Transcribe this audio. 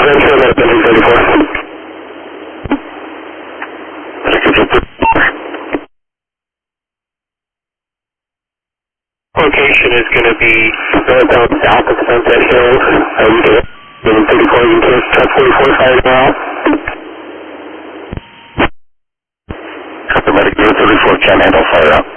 Ventura, Bentley 34. Location is going to be northbound south of Sunset Hills. Bentley 34, you can truck 44 fire now. Copy, medic 34, can handle fire out.